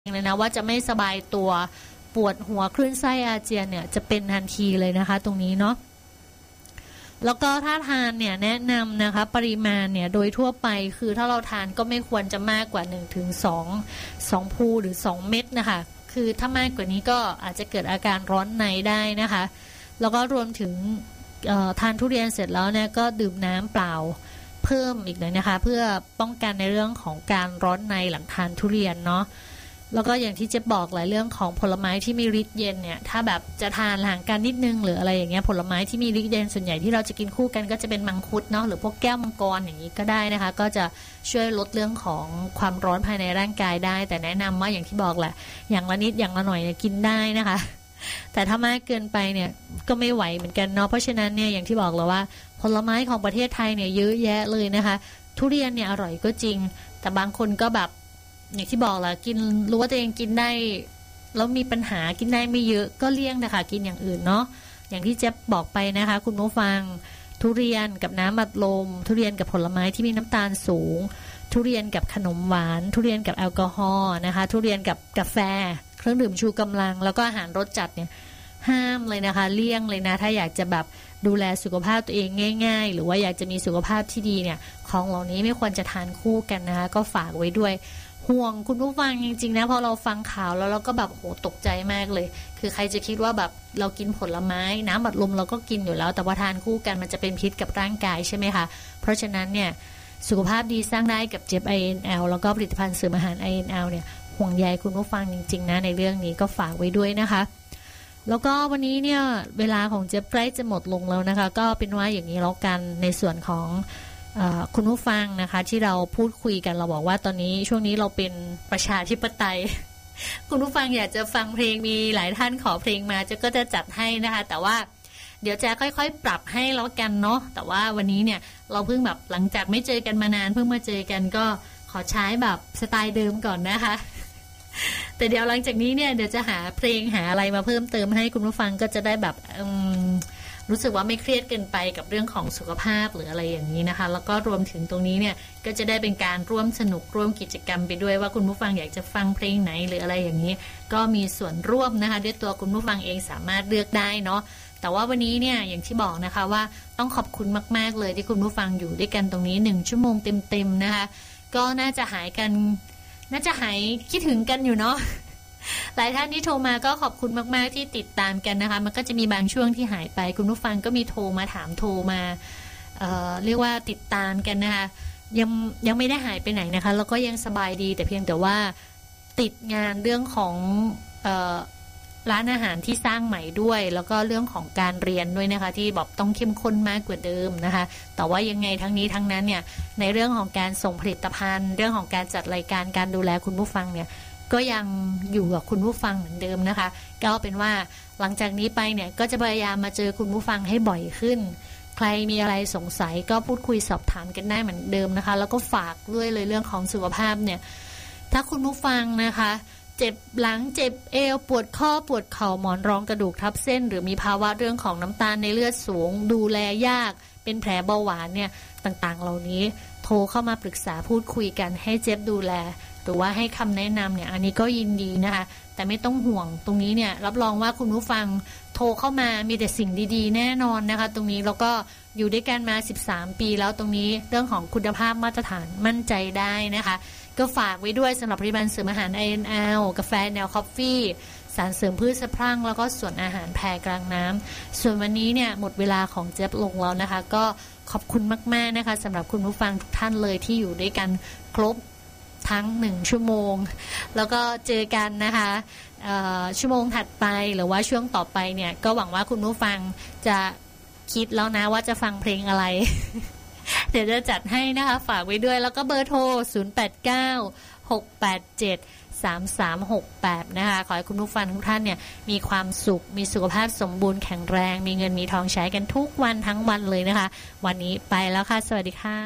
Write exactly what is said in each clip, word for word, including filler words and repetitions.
เลยนะว่าจะไม่สบายตัวปวดหัวคลื่นไส้อาเจียนเนี่ยจะเป็นทันทีเลยนะคะตรงนี้เนาะแล้วก็ถ้าทานเนี่ยแนะนำนะคะปริมาณเนี่ยโดยทั่วไปคือถ้าเราทานก็ไม่ควรจะมากกว่า หนึ่งถึงสอง สองภูหรือสองเม็ดนะคะคือถ้ามากกว่านี้ก็อาจจะเกิดอาการร้อนในได้นะคะแล้วก็รวมถึงทานทุเรียนเสร็จแล้วเนี่ยก็ดื่มน้ำเปล่าเพิ่มอีกเลยนะคะเพื่อป้องกันในเรื่องของการร้อนในหลังทานทุเรียนเนาะแล้วก็อย่างที่เจ๊บอกหลายเรื่องของผลไม้ที่มีฤทธิ์เย็นเนี่ยถ้าแบบจะทานห่างกันนิดนึงหรืออะไรอย่างเงี้ยผลไม้ที่มีฤทธิ์เย็นส่วนใหญ่ที่เราจะกินคู่กันก็จะเป็นมังคุดเนาะหรือพวกแก้วมังกรอย่างนี้ก็ได้นะคะก็จะช่วยลดเรื่องของความร้อนภายในร่างกายได้แต่แนะนำว่าอย่างที่บอกแหละอย่างละนิดอย่างละหน่อยเนี่ยกินได้นะคะแต่ถ้ามากเกินไปเนี่ยก็ไม่ไหวเหมือนกันเนาะเพราะฉะนั้นเนี่ยอย่างที่บอกแล้วว่าผลไม้ของประเทศไทยเนี่ยเยอะแยะเลยนะคะทุเรียนเนี่ยอร่อยก็จริงแต่บางคนก็แบบอย่างที่บอกแหละกินรู้ว่าตัวเองกินได้แล้วมีปัญหากินได้ไม่เยอะก็เลี่ยงนะคะกินอย่างอื่นเนาะอย่างที่เจ๊บอกไปนะคะคุณผู้ฟังทุเรียนกับน้ำอัดลมทุเรียนกับผลไม้ที่มีน้ำตาลสูงทุเรียนกับขนมหวานทุเรียนกับแอลกอฮอล์นะคะทุเรียนกับกาแฟเครื่องดื่มชูกำลังแล้วก็อาหารรสจัดเนี่ยห้ามเลยนะคะเลี่ยงเลยนะถ้าอยากจะแบบดูแลสุขภาพตัวเองง่ายๆหรือว่าอยากจะมีสุขภาพที่ดีเนี่ยของเหล่านี้ไม่ควรจะทานคู่กันนะคะก็ฝากไว้ด้วยห่วงคุณผู้ฟังจริงๆนะพอเราฟังข่าวแล้วเราก็แบบโหตกใจมากเลยคือใครจะคิดว่าแบบเรากินผลไม้น้ำอัดลมเราก็กินอยู่แล้วแต่ว่าทานคู่กันมันจะเป็นพิษกับร่างกายใช่ไหมคะเพราะฉะนั้นเนี่ยสุขภาพดีสร้างได้กับเจ็บ ไอ เอ็น แอล แล้วก็ผลิตภัณฑ์เสริมอาหาร ไอ เอ็น แอล เนี่ยห่วงใยคุณผู้ฟังจริงๆนะในเรื่องนี้ก็ฝากไว้ด้วยนะคะแล้วก็วันนี้เนี่ยเวลาของเจ็บใกล้จะหมดลงแล้วนะคะก็เป็นว่าอย่างนี้แล้วกันในส่วนของคุณผู้ฟังนะคะที่เราพูดคุยกันเราบอกว่าตอนนี้ช่วงนี้เราเป็นประชาธิปไตย คุณผู้ฟังอยากจะฟังเพลงมีหลายท่านขอเพลงมาจะก็จะจัดให้นะคะแต่ว่าเดี๋ยวจะค่อยๆปรับให้แล้วกันเนาะแต่ว่าวันนี้เนี่ยเราเพิ่งแบบหลังจากไม่เจอกันมานานเพิ่งมาเจอกันก็ขอใช้แบบสไตล์เดิมก่อนนะคะแต่เดี๋ยวหลังจากนี้เนี่ยเดี๋ยวจะหาเพลงหาอะไรมาเพิ่มเติมให้คุณผู้ฟังก็จะได้แบบรู้สึกว่าไม่เครียดเกินไปกับเรื่องของสุขภาพหรืออะไรอย่างนี้นะคะแล้วก็รวมถึงตรงนี้เนี่ยก็จะได้เป็นการร่วมสนุกร่วมกิจกรรมไปด้วยว่าคุณผู้ฟังอยากจะฟังเพลงไหนหรืออะไรอย่างนี้ก็มีส่วนร่วมนะคะด้วยตัวคุณผู้ฟังเองสามารถเลือกได้เนาะแต่ว่าวันนี้เนี่ยอย่างที่บอกนะคะว่าต้องขอบคุณมากๆเลยที่คุณผู้ฟังอยู่ด้วยกันตรงนี้หนึ่งชั่วโมงเต็มๆนะคะก็น่าจะหายกันน่าจะหายคิดถึงกันอยู่เนาะหลายท่านที่โทรมาก็ขอบคุณมากๆที่ติดตามกันนะคะมันก็จะมีบางช่วงที่หายไปคุณผู้ฟังก็มีโทรมาถามโทรมา เอ่อ เรียกว่าติดตามกันนะคะยังยังไม่ได้หายไปไหนนะคะแล้วก็ยังสบายดีแต่เพียงแต่ว่าติดงานเรื่องของเอ่อร้านอาหารที่สร้างใหม่ด้วยแล้วก็เรื่องของการเรียนด้วยนะคะที่แบบต้องเข้มข้นมากกว่าเดิมนะคะแต่ว่ายังไงทั้งนี้ทั้งนั้นเนี่ยในเรื่องของการส่งผลิตภัณฑ์เรื่องของการจัดรายการการดูแลคุณผู้ฟังเนี่ยก็ยังอยู่กับคุณผู้ฟังเหมือนเดิมนะคะก็เป็นว่าหลังจากนี้ไปเนี่ยก็จะพยายามมาเจอคุณผู้ฟังให้บ่อยขึ้นใครมีอะไรสงสัยก็พูดคุยสอบถามกันได้เหมือนเดิมนะคะแล้วก็ฝากด้วยเลยเรื่องของสุขภาพเนี่ยถ้าคุณผู้ฟังนะคะเจ็บหลังเจ็บเอวปวดข้อปวดเข่าหมอนรองกระดูกทับเส้นหรือมีภาวะเรื่องของน้ำตาลในเลือดสูงดูแลยากเป็นแผลเบาหวานเนี่ยต่างๆเหล่านี้โทรเข้ามาปรึกษาพูดคุยกันให้เจ็บดูแลหรือว่าให้คำแนะนำเนี่ยอันนี้ก็ยินดีนะคะแต่ไม่ต้องห่วงตรงนี้เนี่ยรับรองว่าคุณผู้ฟังโทรเข้ามามีแต่สิ่งดีๆแน่นอนนะคะตรงนี้แล้วก็อยู่ด้วยกันมาสิบสามปีแล้วตรงนี้เรื่องของคุณภาพมาตรฐานมั่นใจได้นะคะก็ฝากไว้ด้วยสำหรับผลิตภัณฑ์เสริมอาหาร ไอ เอ็น แอล กาแฟแนวคอฟฟี่สารเสริมพืชสะพรั่งแล้วก็ส่วนอาหารแพรกลางน้ำส่วนวันนี้เนี่ยหมดเวลาของเจ๊บลงแล้วนะคะก็ขอบคุณมากๆนะคะสำหรับคุณผู้ฟังทุกท่านเลยที่อยู่ด้วยกันครบทั้งหนึ่งชั่วโมงแล้วก็เจอกันนะคะชั่วโมงถัดไปหรือว่าช่วงต่อไปเนี่ยก็หวังว่าคุณผู้ฟังจะคิดแล้วนะว่าจะฟังเพลงอะไร เดี๋ยวจะจัดให้นะคะฝากไว้ด้วยแล้วก็เบอร์โทรศูนย์ แปด เก้า หก แปด เจ็ด สาม สาม หก แปดนะคะขอให้คุณผู้ฟังทุกท่านเนี่ยมีความสุขมีสุขภาพสมบูรณ์แข็งแรงมีเงินมีทองใช้กันทุกวันทั้งวันเลยนะคะวันนี้ไปแล้วค่ะสวัสดีค่ะ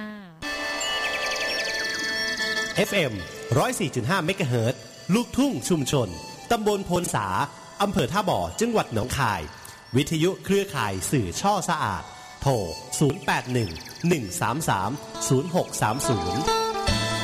เอฟ เอ็ม หนึ่งศูนย์สี่จุดห้า เมกะเฮิรตซ์ลูกทุ่งชุมชนตำบลโพนสาอำเภอท่าบ่อจังหวัดหนองคายวิทยุเครือข่ายสื่อช่อสะอาดโทรศูนย์ แปด หนึ่ง หนึ่ง สาม สาม ศูนย์ หก สาม ศูนย์